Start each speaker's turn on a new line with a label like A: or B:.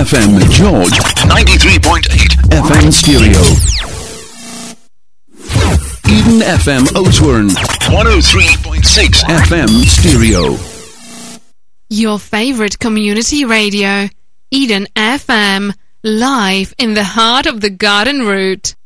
A: FM George, 93.8 FM stereo. Eden FM Oudtshoorn, 103.6 FM stereo.
B: Your favorite community radio, Eden FM, live in the heart of the Garden Route.